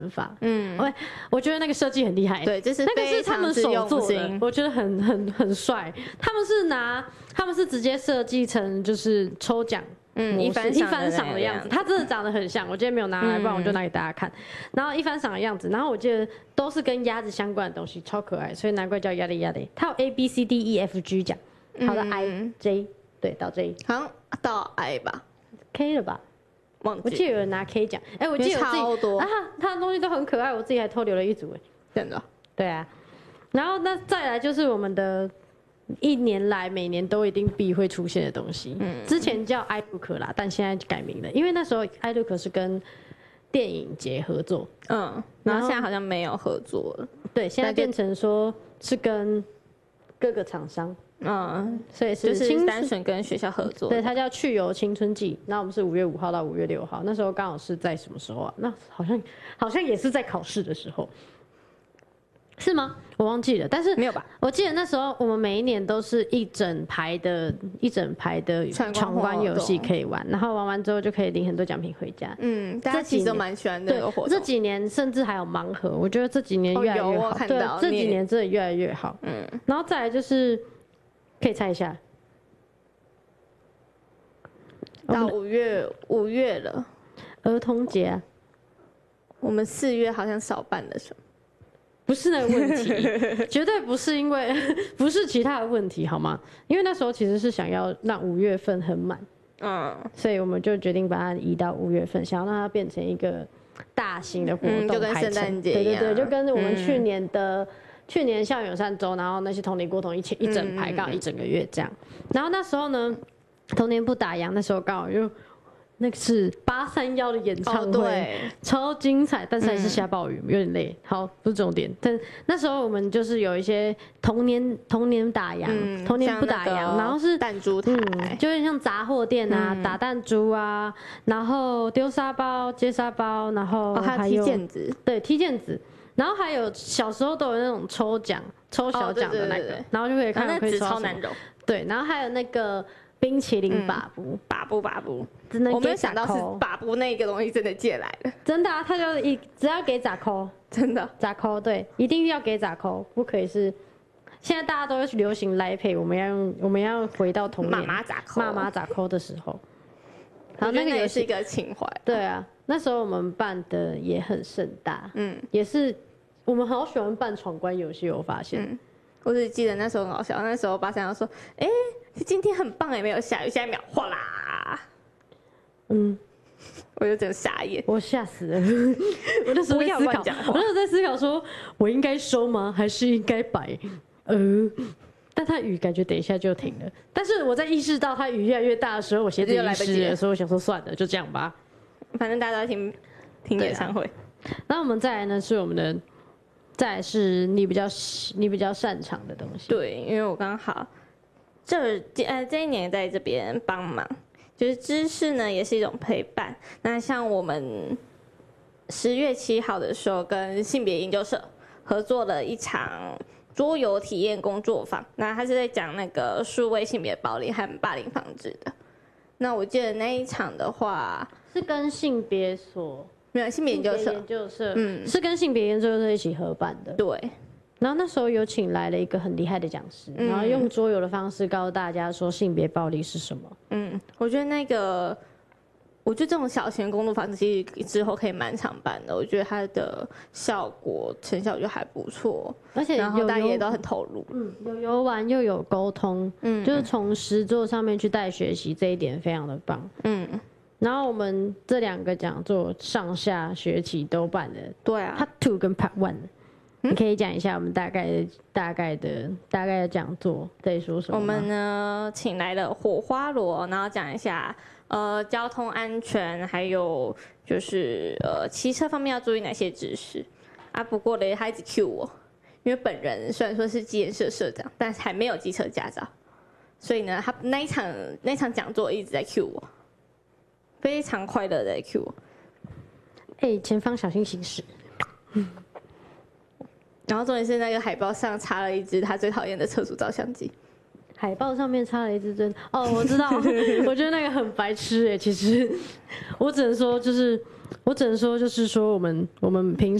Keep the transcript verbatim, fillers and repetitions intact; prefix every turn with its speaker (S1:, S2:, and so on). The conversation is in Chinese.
S1: 法，嗯，我我觉得那个设计很厉害，
S2: 对，就是
S1: 那个是他们手做的，我觉得很很很帅。他们是拿，他们是直接设计成就是抽奖，
S2: 嗯，一番
S1: 一番赏的样子，它真的长得很像。我今天没有拿来，不然我就拿给大家看。嗯、然后一番赏的样子，然后我记得都是跟鸭子相关的东西，超可爱，所以难怪叫鸭的鸭的。它有 A B C D E F G 奖，好的 I J， 对，到 J，
S2: 好像到 I 吧
S1: ，K 了吧？
S2: 忘记，
S1: 我记得有人拿 K 奖，哎、欸，我记得我自己
S2: 超多
S1: 啊，他的东西都很可爱，我自己还偷留了一组，哎，
S2: 真的，
S1: 对啊。然后那再来就是我们的一年来每年都一定必会出现的东西，嗯，之前叫 iLook 啦，但现在改名了，因为那时候 iLook 是跟电影节合作，
S2: 嗯，然后现在好像没有合作了，
S1: 对，现在变成说是跟各个厂商。嗯，所以是
S2: 就是单纯跟学校合作，
S1: 对，它叫去游青春季。那我们是五月五号到五月六号，那时候刚好是在什么时候啊？那好像好像也是在考试的时候，是吗？我忘记了，但是
S2: 没有吧？
S1: 我记得那时候我们每一年都是一整排的一整排的闯关游戏可以玩，然后玩完之后就可以领很多奖品回家。
S2: 嗯，大家其实都蛮喜欢这个活动。
S1: 这几年甚至还有盲盒，我觉得这几年越来越好。
S2: 哦、看到
S1: 对，这几年真的越来越好。嗯，然后再来就是。可以猜一下，
S2: 到五月五月了，
S1: 儿童节、啊，
S2: 我们四月好像少办了什么？
S1: 不是那个问题，绝对不是因为不是其他的问题，好吗？因为那时候其实是想要让五月份很满，嗯，所以我们就决定把它移到五月份，想要让它变成一个大型的活动、嗯，
S2: 就跟圣诞节
S1: 一样，对对对，就跟我们去年的。嗯去年校园友善周，然后那些童年过童一起一整排，刚好一整个月这样。然后那时候呢，童年不打烊，那时候刚好就那个是八三幺的演唱会，哦、超精彩，但是还是下暴雨，有点累。好，不是重点。但那时候我们就是有一些童年童年打烊，嗯、童年不打烊，然后是
S2: 弹珠台，
S1: 嗯，就有点像杂货店啊，嗯、打弹珠啊，然后丢沙包、接沙包，然后
S2: 还有踢毽子，
S1: 对，踢毽子。然后还有小时候都有那种抽奖、抽小奖的那个，哦、对对对，然后就可以看可以抽
S2: 超难揉。
S1: 对，然后还有那个冰淇淋把布，
S2: 把布把布，真的我没有想到是把布那个东西真的借来了。
S1: 真的啊，他就一只要给咋扣，
S2: 真的
S1: 咋扣，对，一定要给咋扣，不可以是。现在大家都流行来配，我们要用，我们要回到童年
S2: 妈妈咋扣，
S1: 妈妈咋扣的时候。
S2: 然后那个也是一个情怀。
S1: 对啊，那时候我们办的也很盛大，嗯，也是我们好喜欢办闯关游戏，我发现。嗯、
S2: 我只记得那时候很好笑，那时候八三幺说：“哎、欸，今天很棒哎，没有下雨，下一秒哗啦。”嗯，我就整个傻眼，
S1: 我吓死了。我那时候在思考，我那时候在思考说，我应该收吗？还是应该摆？呃。但它雨感觉等一下就停了，但是我在意识到它雨越来越大的时候，我鞋子淋湿了，所以我想说算了，就这样吧。
S2: 反正大家都听听演唱会。
S1: 那、啊、我们再来呢是我们的，再来是你比较你比较擅长的东西。
S2: 对，因为我刚好这呃这一年在这边帮忙，就是知识呢也是一种陪伴。那像我们十月七号的时候跟性别研究社合作了一场。桌游体验工作坊，那他是在讲那个数位性别暴力和霸凌防治的。那我记得那一场的话，
S1: 是跟性别所
S2: 没有性别研究社，
S1: 研究社，嗯，是跟性别研究社一起合办的。
S2: 对。
S1: 然后那时候有请来了一个很厉害的讲师，嗯、然后用桌游的方式告诉大家说性别暴力是什么。
S2: 嗯，我觉得那个。我觉得这种小型工作坊其实之后可以蛮常办的，我觉得它的效果成效就还不错，
S1: 而且
S2: 然后大家也都很投入，
S1: 嗯，有游玩又有沟通，嗯，就是从实作上面去带学习，这一点非常的棒，嗯。然后我们这两个讲座上下学期都办的，
S2: 对啊
S1: ，Part Two 跟 Part One，、嗯、你可以讲一下我们大概的、大概的、大概的讲座在说什么吗？
S2: 我们呢请来了火花罗，然后讲一下。呃，交通安全，还有就是呃，骑车方面要注意哪些知识啊？不过嘞，他一直 cue 我，因为本人虽然说是机研社社长，但是还没有机车驾照，所以呢，他那一场那一场讲座一直在 cue 我，非常快乐的在 cue 我。
S1: 哎、欸，前方小心行驶。
S2: 然后重点是那个海报上插了一只他最讨厌的测速照相机。
S1: 海报上面插了一支针。哦，我知道，我觉得那个很白痴哎。其实我只能说，就是我只能说，就是说我们我们平